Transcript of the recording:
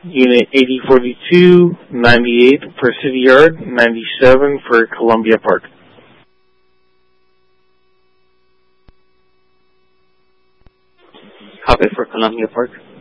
Unit 8042, 98 for City Yard, 97 for Columbia Park. Copy for Columbia Park.